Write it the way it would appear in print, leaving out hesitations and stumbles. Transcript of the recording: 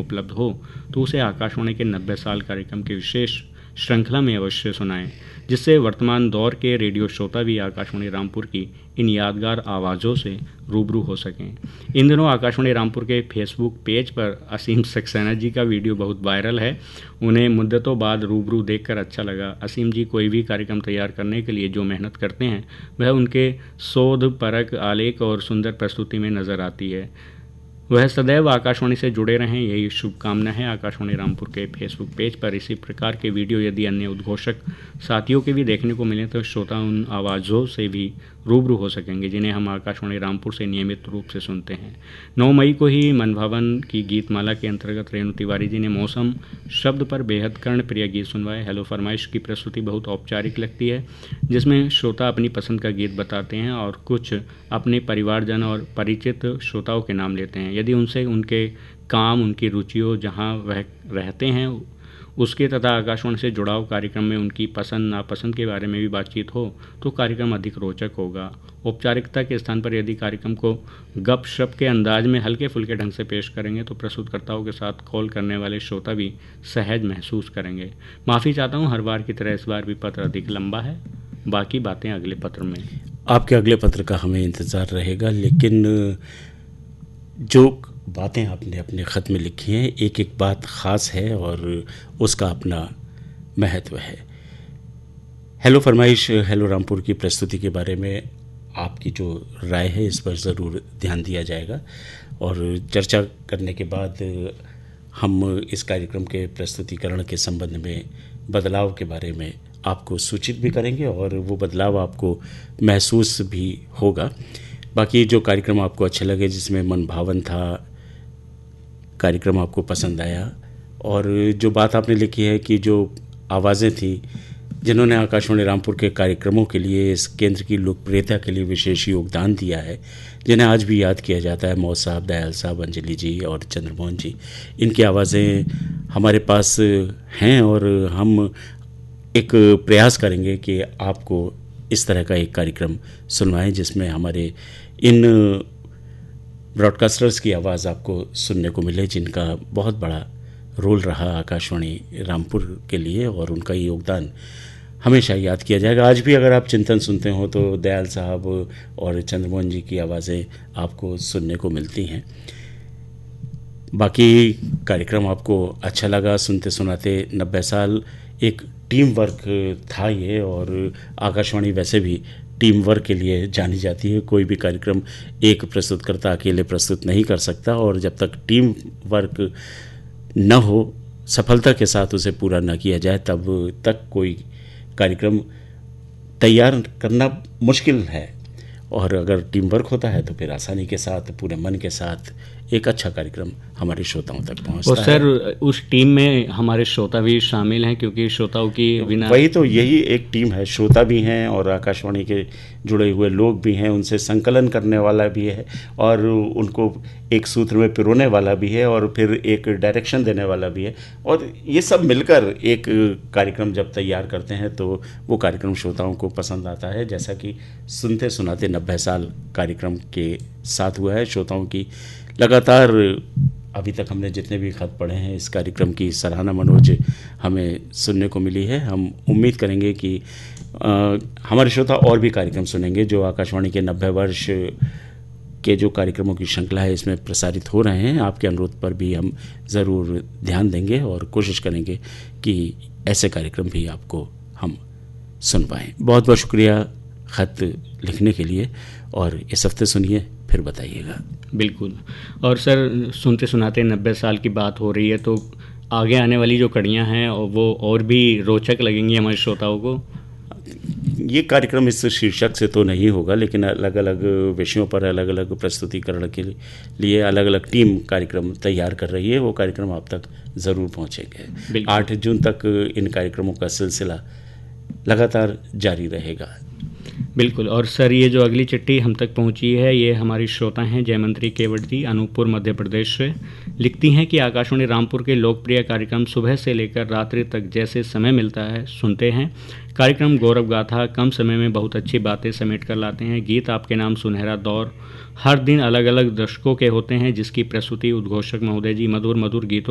उपलब्ध हो तो उसे आकाशवाणी के 90 साल कार्यक्रम के विशेष श्रृंखला में अवश्य सुनाएं, जिससे वर्तमान दौर के रेडियो श्रोता भी आकाशवाणी रामपुर की इन यादगार आवाज़ों से रूबरू हो सकें। इन दिनों आकाशवाणी रामपुर के फेसबुक पेज पर असीम सक्सेना जी का वीडियो बहुत वायरल है। उन्हें मुद्दतों बाद रूबरू देखकर अच्छा लगा। असीम जी कोई भी कार्यक्रम तैयार करने के लिए जो मेहनत करते हैं वह उनके शोध परक आलेख और सुंदर प्रस्तुति में नज़र आती है। वह सदैव आकाशवाणी से जुड़े रहें, यही शुभकामना है। आकाशवाणी रामपुर के फेसबुक पेज पर इसी प्रकार के वीडियो यदि अन्य उद्घोषक साथियों के भी देखने को मिलें तो श्रोता उन आवाज़ों से भी रूबरू हो सकेंगे जिन्हें हम आकाशवाणी रामपुर से नियमित रूप से सुनते हैं। 9 मई को ही मनभावन की गीतमाला के अंतर्गत रेणु तिवारी जी ने मौसम शब्द पर बेहद कर्णप्रिय गीत सुनवाए। हेलो फरमाइश की प्रस्तुति बहुत औपचारिक लगती है, जिसमें श्रोता अपनी पसंद का गीत बताते हैं और कुछ अपने परिवारजन और परिचित श्रोताओं के नाम लेते हैं। यदि उनसे उनके काम, उनकी रुचियों, जहां वह रहते हैं उसके तथा आकाशवाणी से जुड़ाव कार्यक्रम में उनकी पसंद नापसंद के बारे में भी बातचीत हो तो कार्यक्रम अधिक रोचक होगा। औपचारिकता के स्थान पर यदि कार्यक्रम को गपशप के अंदाज में हल्के फुल्के ढंग से पेश करेंगे तो प्रस्तुतकर्ताओं के साथ कॉल करने वाले श्रोता भी सहज महसूस करेंगे। माफ़ी चाहता हूँ, हर बार की तरह इस बार भी पत्र अधिक लंबा है, बाकी बातें अगले पत्र में। आपके अगले पत्र का हमें इंतज़ार रहेगा, लेकिन जो बातें आपने अपने ख़त में लिखी हैं एक एक बात ख़ास है और उसका अपना महत्व है। हेलो फरमाइश, हेलो रामपुर की प्रस्तुति के बारे में आपकी जो राय है इस पर ज़रूर ध्यान दिया जाएगा और चर्चा करने के बाद हम इस कार्यक्रम के प्रस्तुतिकरण के संबंध में बदलाव के बारे में आपको सूचित भी करेंगे और वो बदलाव आपको महसूस भी होगा। बाकी जो कार्यक्रम आपको अच्छे लगे, जिसमें मन भावन था, कार्यक्रम आपको पसंद आया और जो बात आपने लिखी है कि जो आवाज़ें थी जिन्होंने आकाशवाणी रामपुर के कार्यक्रमों के लिए, इस केंद्र की लोकप्रियता के लिए विशेष योगदान दिया है, जिन्हें आज भी याद किया जाता है, मौत साहब, दयाल साहब, अंजलि जी और चंद्रमोहन जी, इनकी आवाज़ें हमारे पास हैं और हम एक प्रयास करेंगे कि आपको इस तरह का एक कार्यक्रम सुनवाएं जिसमें हमारे इन ब्रॉडकास्टर्स की आवाज़ आपको सुनने को मिले, जिनका बहुत बड़ा रोल रहा आकाशवाणी रामपुर के लिए और उनका योगदान हमेशा याद किया जाएगा। आज भी अगर आप चिंतन सुनते हो तो दयाल साहब और चंद्रमोहन जी की आवाज़ें आपको सुनने को मिलती हैं। बाकी कार्यक्रम आपको अच्छा लगा, सुनते सुनाते 90 साल एक टीम वर्क था ये, और आकाशवाणी वैसे भी टीम वर्क के लिए जानी जाती है। कोई भी कार्यक्रम एक प्रस्तुतकर्ता अकेले प्रस्तुत नहीं कर सकता और जब तक टीम वर्क न हो, सफलता के साथ उसे पूरा न किया जाए, तब तक कोई कार्यक्रम तैयार करना मुश्किल है। और अगर टीम वर्क होता है तो फिर आसानी के साथ, पूरे मन के साथ एक अच्छा कार्यक्रम हमारे श्रोताओं तक पहुंचता है। और सर, उस टीम में हमारे श्रोता भी शामिल हैं, क्योंकि श्रोताओं की बिना, वही तो, यही एक टीम है। श्रोता भी हैं और आकाशवाणी के जुड़े हुए लोग भी हैं, उनसे संकलन करने वाला भी है और उनको एक सूत्र में पिरोने वाला भी है और फिर एक डायरेक्शन देने वाला भी है, और ये सब मिलकर एक कार्यक्रम जब तैयार करते हैं तो वो कार्यक्रम श्रोताओं को पसंद आता है। जैसा कि सुनते सुनाते 90 साल कार्यक्रम के साथ हुआ है। श्रोताओं की लगातार अभी तक हमने जितने भी खत पढ़े हैं, इस कार्यक्रम की सराहना मनोज हमें सुनने को मिली है। हम उम्मीद करेंगे कि हमारे श्रोता और भी कार्यक्रम सुनेंगे जो आकाशवाणी के 90 वर्ष के जो कार्यक्रमों की श्रृंखला है इसमें प्रसारित हो रहे हैं। आपके अनुरोध पर भी हम ज़रूर ध्यान देंगे और कोशिश करेंगे कि ऐसे कार्यक्रम भी आपको हम सुनवाएं। बहुत बहुत शुक्रिया खत लिखने के लिए, और इस हफ्ते सुनिए फिर बताइएगा। बिल्कुल। और सर, सुनते सुनाते 90 साल की बात हो रही है तो आगे आने वाली जो कड़ियाँ हैं वो और भी रोचक लगेंगी हमारे श्रोताओं को। ये कार्यक्रम इस शीर्षक से तो नहीं होगा, लेकिन अलग अलग विषयों पर अलग अलग प्रस्तुतिकरण के लिए अलग अलग टीम कार्यक्रम तैयार कर रही है। वो कार्यक्रम आप तक ज़रूर पहुँचेंगे। 8 जून तक इन कार्यक्रमों का सिलसिला लगातार जारी रहेगा। बिल्कुल। और सर, ये जो अगली चिट्ठी हम तक पहुंची है ये हमारी श्रोता हैं जयमंत्री केवट जी, अनूपपुर मध्य प्रदेश से। लिखती हैं कि आकाशवाणी रामपुर के लोकप्रिय कार्यक्रम सुबह से लेकर रात्रि तक जैसे समय मिलता है सुनते हैं। कार्यक्रम गौरव गाथा कम समय में बहुत अच्छी बातें समेट कर लाते हैं। गीत आपके नाम सुनहरा दौर हर दिन अलग अलग दशकों के होते हैं, जिसकी प्रस्तुति उद्घोषक महोदय जी मधुर मधुर गीतों